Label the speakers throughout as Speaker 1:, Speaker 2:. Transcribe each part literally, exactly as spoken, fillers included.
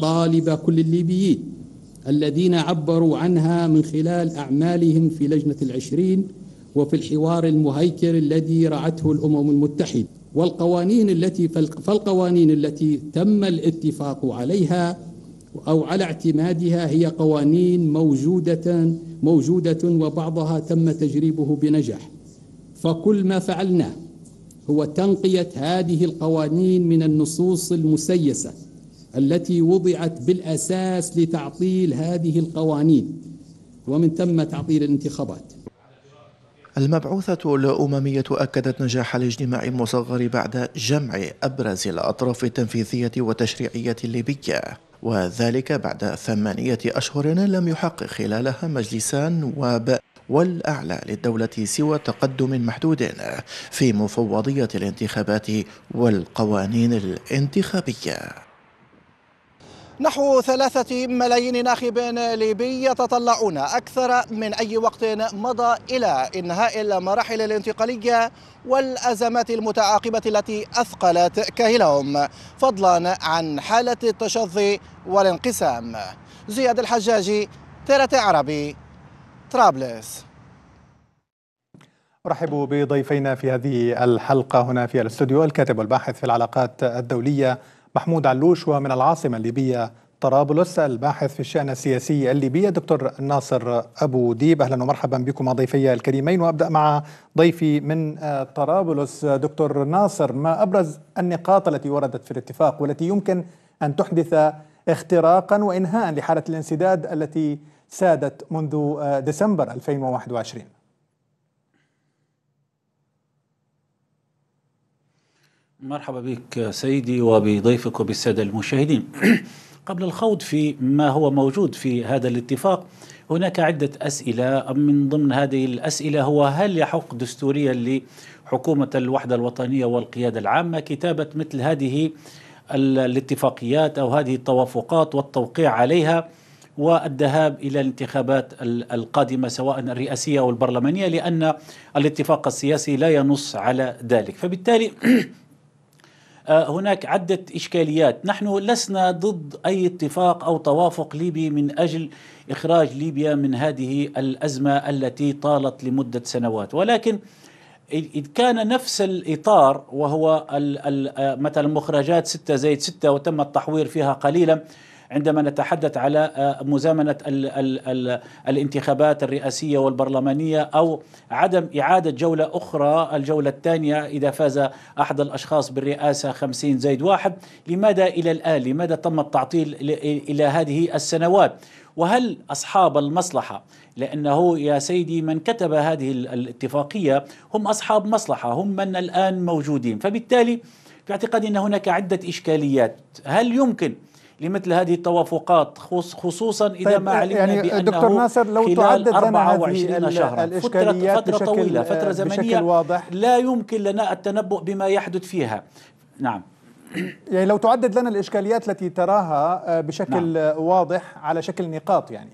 Speaker 1: مطالب كل الليبيين الذين عبروا عنها من خلال أعمالهم في لجنة العشرين وفي الحوار المهيكل الذي رعته الأمم المتحدة. والقوانين التي فالقوانين التي تم الاتفاق عليها أو على اعتمادها هي قوانين موجودة موجودة وبعضها تم تجريبه بنجاح. فكل ما فعلناه هو تنقية هذه القوانين من النصوص المسيسة التي وضعت بالأساس لتعطيل هذه القوانين ومن ثم تعطيل الانتخابات.
Speaker 2: المبعوثة الأممية أكدت نجاح الاجتماع المصغر بعد جمع أبرز الأطراف التنفيذية والتشريعية الليبية، وذلك بعد ثمانية أشهر لم يحقق خلالها مجلسان نواب والأعلى للدولة سوى تقدم محدود في مفوضية الانتخابات والقوانين الانتخابية.
Speaker 3: نحو ثلاثة ملايين ناخب ليبي يتطلعون أكثر من أي وقت مضى إلى إنهاء المراحل الانتقالية والأزمات المتعاقبة التي أثقلت كاهلهم، فضلا عن حالة التشظي والانقسام. زياد الحجاجي، ترى عربي، طرابلس.
Speaker 4: أرحب بضيفينا في هذه الحلقة هنا في الاستوديو، الكاتب والباحث في العلاقات الدولية محمود علوش، ومن العاصمة الليبية طرابلس الباحث في الشأن السياسي الليبي دكتور ناصر أبو ديب. أهلا ومرحبا بكم ضيفي الكريمين، وأبدأ مع ضيفي من طرابلس. دكتور ناصر، ما أبرز النقاط التي وردت في الاتفاق والتي يمكن أن تحدث اختراقا وإنهاء لحالة الانسداد التي سادت منذ ديسمبر ألفين وواحد وعشرين؟
Speaker 5: مرحبا بك سيدي وبضيفك وبالسادة المشاهدين. قبل الخوض في ما هو موجود في هذا الاتفاق، هناك عدة أسئلة. من ضمن هذه الأسئلة هو هل يحق دستوريا لحكومة الوحدة الوطنية والقيادة العامة كتابة مثل هذه الاتفاقيات أو هذه التوافقات والتوقيع عليها والذهاب إلى الانتخابات القادمة سواء الرئاسية أو البرلمانية، لأن الاتفاق السياسي لا ينص على ذلك. فبالتالي هناك عدة إشكاليات. نحن لسنا ضد أي اتفاق أو توافق ليبي من أجل إخراج ليبيا من هذه الأزمة التي طالت لمدة سنوات، ولكن إذ كان نفس الإطار وهو مثلا مخرجات ستة زائد ستة وتم التحوير فيها قليلا عندما نتحدث على مزامنة ال ال ال الانتخابات الرئاسية والبرلمانية أو عدم إعادة جولة أخرى، الجولة الثانية إذا فاز أحد الأشخاص بالرئاسة خمسين زائد واحد، لماذا إلى الآن؟ لماذا تم التعطيل إلى هذه السنوات؟ وهل أصحاب المصلحة، لأنه يا سيدي من كتب هذه الاتفاقية هم أصحاب مصلحة، هم من الآن موجودين. فبالتالي في اعتقادي أن هناك عدة إشكاليات. هل يمكن لمثل هذه التوافقات خصوصا إذا طيب ما علمنا
Speaker 4: يعني
Speaker 5: بأنه
Speaker 4: دكتور ناصر لو
Speaker 5: خلال
Speaker 4: تعدد
Speaker 5: أربعة وعشرين شهرا فترة, فترة طويلة، فترة زمنية
Speaker 4: واضح،
Speaker 5: لا يمكن لنا التنبؤ بما يحدث فيها. نعم،
Speaker 4: يعني لو تعدد لنا الإشكاليات التي تراها بشكل نعم. واضح على شكل نقاط يعني.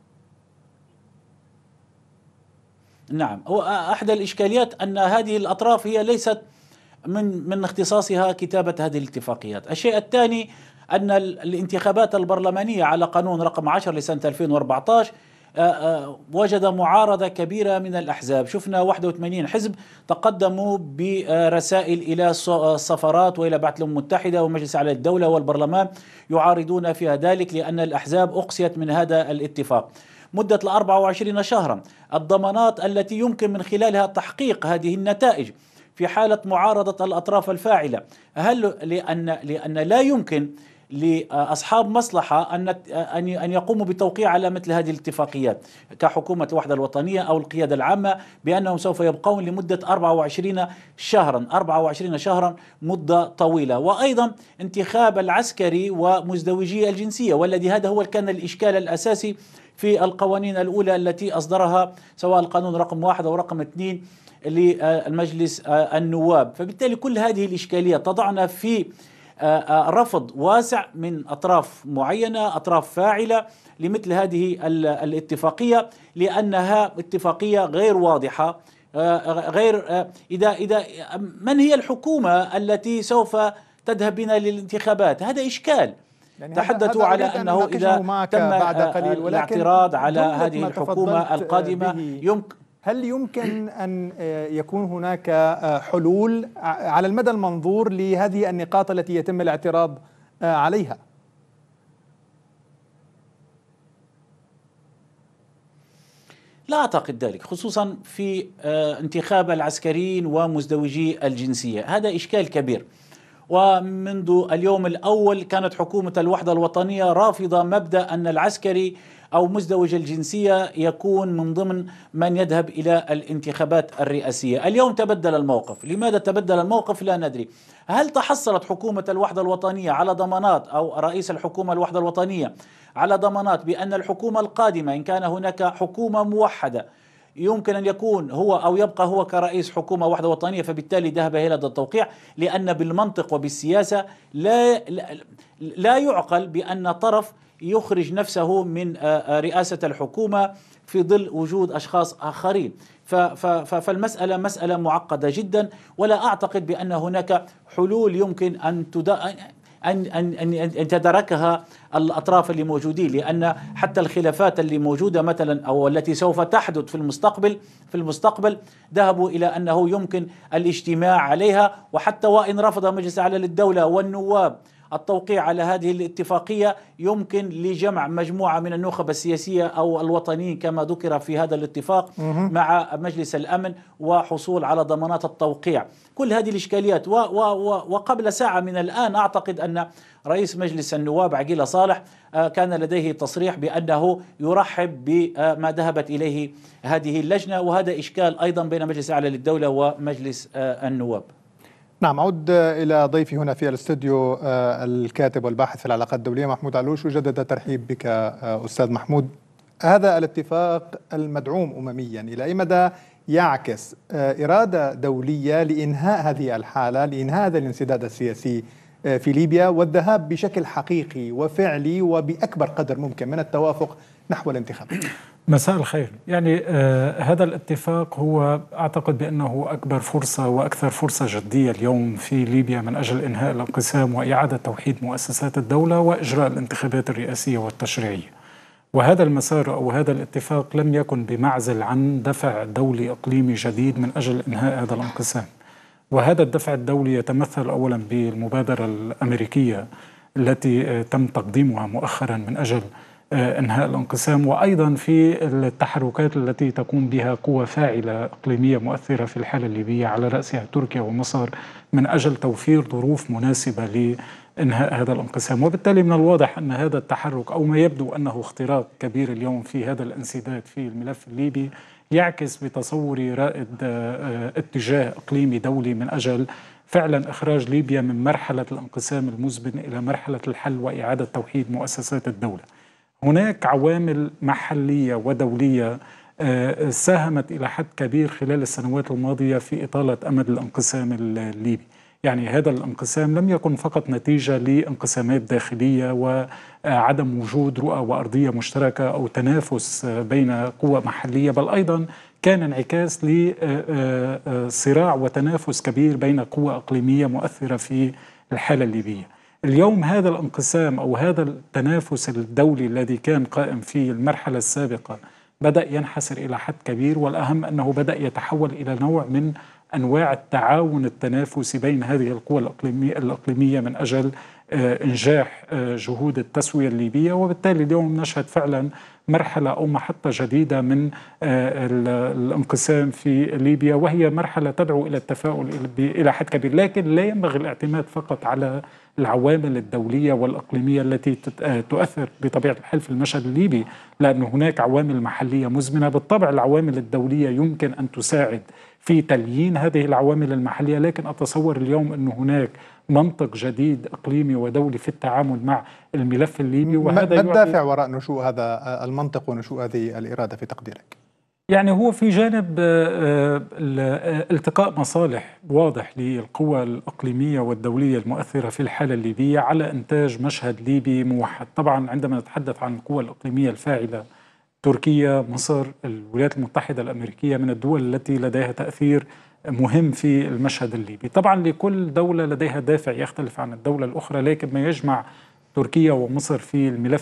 Speaker 5: نعم، هو أحد الإشكاليات أن هذه الأطراف هي ليست من من اختصاصها كتابة هذه الاتفاقيات. الشيء الثاني أن الانتخابات البرلمانية على قانون رقم عشرة لسنة ألفين وأربعة عشر وجد معارضة كبيرة من الأحزاب. شفنا واحد وثمانين حزب تقدموا برسائل إلى السفارات وإلى بعث الأمم المتحدة ومجلس أعلى الدولة والبرلمان يعارضون فيها ذلك، لأن الأحزاب أقصيت من هذا الاتفاق مدة الأربع وعشرين شهرا. الضمانات التي يمكن من خلالها تحقيق هذه النتائج في حالة معارضة الأطراف الفاعلة، هل لأن لأن لا يمكن لأصحاب مصلحة أن أن يقوموا بالتوقيع على مثل هذه الاتفاقيات كحكومة الوحدة الوطنية أو القيادة العامة بأنهم سوف يبقون لمدة أربعة وعشرين شهرا أربعة وعشرين شهرا مدة طويلة. وأيضا انتخاب العسكري ومزدوجي الجنسية، والذي هذا هو كان الإشكال الأساسي في القوانين الأولى التي أصدرها سواء القانون رقم واحد أو رقم اثنين للمجلس النواب. فبالتالي كل هذه الإشكالية تضعنا في رفض واسع من أطراف معينة، أطراف فاعلة لمثل هذه الاتفاقية، لأنها اتفاقية غير واضحة، غير إذا إذا من هي الحكومة التي سوف تذهب بنا للانتخابات؟ هذا إشكال.
Speaker 4: يعني
Speaker 5: تحدثوا على أنه إذا تم
Speaker 4: بعد قليل،
Speaker 5: الاعتراض على هذه الحكومة القادمة يمكن
Speaker 4: هل يمكن أن يكون هناك حلول على المدى المنظور لهذه النقاط التي يتم الاعتراض عليها؟
Speaker 5: لا أعتقد ذلك، خصوصا في انتخاب العسكريين ومزدوجي الجنسية. هذا إشكال كبير، ومنذ اليوم الأول كانت حكومة الوحدة الوطنية رافضة مبدأ أن العسكري أو مزدوج الجنسية يكون من ضمن من يذهب إلى الانتخابات الرئاسية. اليوم تبدل الموقف. لماذا تبدل الموقف؟ لا ندري. هل تحصلت حكومة الوحدة الوطنية على ضمانات، أو رئيس الحكومة الوحدة الوطنية على ضمانات بأن الحكومة القادمة إن كان هناك حكومة موحدة يمكن أن يكون هو أو يبقى هو كرئيس حكومة وحدة وطنية، فبالتالي ذهب إلى هذا التوقيع؟ لأن بالمنطق وبالسياسة لا, لا يعقل بأن طرف يخرج نفسه من رئاسة الحكومة في ظل وجود أشخاص آخرين. فالمسألة مسألة معقدة جدا، ولا أعتقد بأن هناك حلول يمكن أن تدا أن أن أن تدركها الأطراف اللي موجودين، لأن حتى الخلافات اللي موجودة مثلا أو التي سوف تحدث في المستقبل في المستقبل ذهبوا إلى أنه يمكن الاجتماع عليها، وحتى وإن رفض مجلس الأعلى للدولة والنواب التوقيع على هذه الاتفاقية يمكن لجمع مجموعة من النخب السياسية أو الوطنيين كما ذكر في هذا الاتفاق مع مجلس الأمن وحصول على ضمانات التوقيع. كل هذه الإشكاليات، وقبل ساعة من الآن أعتقد أن رئيس مجلس النواب عقيلة صالح كان لديه تصريح بأنه يرحب بما ذهبت إليه هذه اللجنة، وهذا إشكال أيضا بين مجلس الأعلى للدولة ومجلس النواب.
Speaker 4: نعم، أعود إلى ضيفي هنا في الاستوديو الكاتب والباحث في العلاقات الدولية محمود علوش، وجدد ترحيب بك أستاذ محمود. هذا الاتفاق المدعوم أمميا إلى أي مدى يعكس إرادة دولية لإنهاء هذه الحالة، لإنهاء هذا الانسداد السياسي في ليبيا والذهاب بشكل حقيقي وفعلي وبأكبر قدر ممكن من التوافق نحو الانتخابات؟
Speaker 6: مساء الخير. يعني آه هذا الاتفاق هو أعتقد بأنه أكبر فرصة وأكثر فرصة جدية اليوم في ليبيا من أجل إنهاء الانقسام وإعادة توحيد مؤسسات الدولة وإجراء الانتخابات الرئاسية والتشريعية. وهذا المسار أو هذا الاتفاق لم يكن بمعزل عن دفع دولي إقليمي جديد من أجل إنهاء هذا الانقسام. وهذا الدفع الدولي يتمثل أولا بالمبادرة الأمريكية التي تم تقديمها مؤخرا من أجل إنهاء الانقسام، وأيضا في التحركات التي تقوم بها قوى فاعلة إقليمية مؤثرة في الحالة الليبية على رأسها تركيا ومصر من أجل توفير ظروف مناسبة لإنهاء هذا الانقسام. وبالتالي من الواضح أن هذا التحرك أو ما يبدو أنه اختراق كبير اليوم في هذا الانسداد في الملف الليبي يعكس بتصوري رائد اتجاه إقليمي دولي من أجل فعلا إخراج ليبيا من مرحلة الانقسام المزمن إلى مرحلة الحل وإعادة توحيد مؤسسات الدولة. هناك عوامل محلية ودولية ساهمت إلى حد كبير خلال السنوات الماضية في إطالة أمد الانقسام الليبي. يعني هذا الانقسام لم يكن فقط نتيجة لانقسامات داخلية وعدم وجود رؤى وأرضية مشتركة أو تنافس بين قوى محلية، بل أيضا كان انعكاس لصراع وتنافس كبير بين قوى إقليمية مؤثرة في الحالة الليبية. اليوم هذا الانقسام أو هذا التنافس الدولي الذي كان قائم في المرحلة السابقة بدأ ينحسر إلى حد كبير، والأهم أنه بدأ يتحول إلى نوع من أنواع التعاون التنافسي بين هذه القوى الإقليمية, الإقليمية من أجل إنجاح جهود التسوية الليبية. وبالتالي اليوم نشهد فعلا مرحلة أو محطة جديدة من الانقسام في ليبيا، وهي مرحلة تدعو إلى التفاؤل إلى حد كبير، لكن لا ينبغي الاعتماد فقط على العوامل الدولية والإقليمية التي تؤثر بطبيعة الحال في المشهد الليبي، لأن هناك عوامل محلية مزمنة. بالطبع العوامل الدولية يمكن أن تساعد في تليين هذه العوامل المحلية، لكن أتصور اليوم أن هناك منطق جديد إقليمي ودولي في التعامل مع الملف الليبي.
Speaker 4: وهذا ما الدافع وراء نشوء هذا المنطق ونشوء هذه الإرادة في تقديرك؟
Speaker 6: يعني هو في جانب التقاء مصالح واضح للقوى الإقليمية والدولية المؤثرة في الحالة الليبية على إنتاج مشهد ليبي موحد. طبعا عندما نتحدث عن القوى الإقليمية الفاعلة، تركيا، مصر، الولايات المتحدة الأمريكية من الدول التي لديها تأثير مهم في المشهد الليبي. طبعا لكل دولة لديها دافع يختلف عن الدولة الأخرى، لكن ما يجمع تركيا ومصر في الملف